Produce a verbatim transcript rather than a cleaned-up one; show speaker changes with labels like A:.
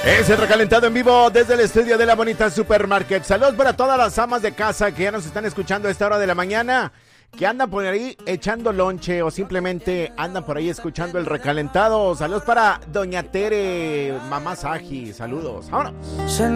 A: Es el recalentado en vivo desde el estudio de la bonita Supermarket. Saludos para todas las amas de casa que ya nos están escuchando a esta hora de la mañana, que andan por ahí echando lonche o simplemente andan por ahí escuchando el recalentado. Saludos para Doña Tere, Mamá Saji. Saludos. Vámonos.